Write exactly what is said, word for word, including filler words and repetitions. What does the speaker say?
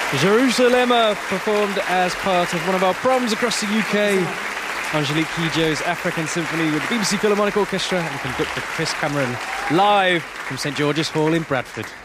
Jerusalem performed as part of one of our proms across the U K. Angelique Kidjo's African Symphony with the B B C Philharmonic Orchestra and conductor Chris Cameron, live from St George's Hall in Bradford.